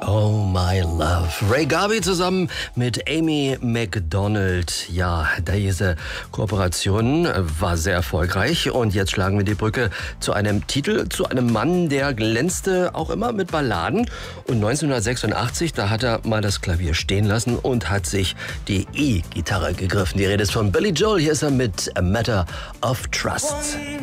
Oh My Love. Ray Garvey zusammen mit Amy Macdonald. Ja, diese Kooperation war sehr erfolgreich und jetzt schlagen wir die Brücke zu einem Titel, zu einem Mann, der glänzte auch immer mit Balladen. Und 1986, da hat er mal das Klavier stehen lassen und hat sich die E-Gitarre gegriffen. Die Rede ist von Billy Joel. Hier ist er mit A Matter of Trust.